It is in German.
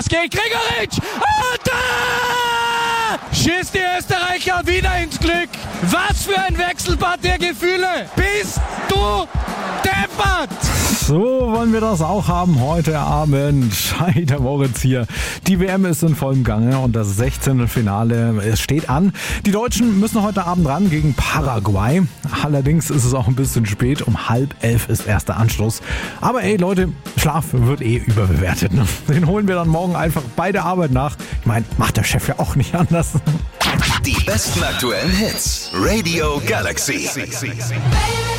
Was geht? Gregoritsch! Und da schießt die Österreicher wieder ins Glück. Was für ein Wechselbad der Gefühle. Bist du deppert! So wollen wir das auch haben heute Abend. Heider Moritz hier. Die WM ist in vollem Gange und das 16. Finale, es steht an. Die Deutschen müssen heute Abend ran gegen Paraguay. Allerdings ist es auch ein bisschen spät. Um 10:30 ist erster Anschluss. Aber ey Leute, Schlaf wird überbewertet. Ne? Den holen wir dann morgen einfach bei der Arbeit nach. Ich meine, macht der Chef ja auch nicht anders. Die besten aktuellen Hits. Radio Galaxy.